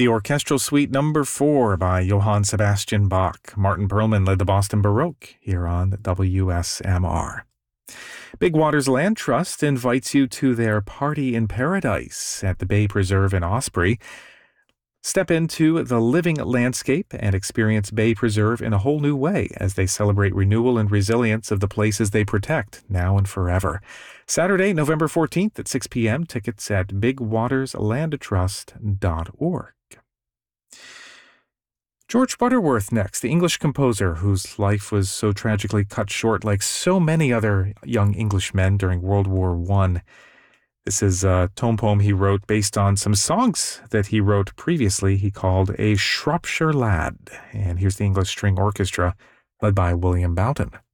The Orchestral Suite Number 4 by Johann Sebastian Bach. Martin Perlman led the Boston Baroque here on WSMR. Big Waters Land Trust invites you to their Party in Paradise at the Bay Preserve in Osprey. Step into the living landscape and experience Bay Preserve in a whole new way as they celebrate renewal and resilience of the places they protect, now and forever. Saturday, November 14th at 6 p.m. Tickets at bigwaterslandtrust.org. George Butterworth next, the English composer whose life was so tragically cut short like so many other young Englishmen during World War I. This is a tone poem he wrote based on some songs that he wrote previously he called A Shropshire Lad. And here's the English String Orchestra led by William Boughton.